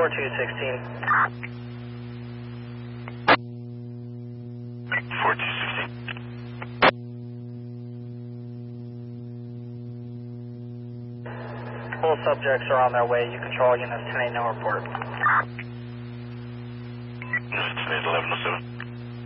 4216. 4216. All subjects are on their way. You control units 10-8, no report. Units 10-8, 1107.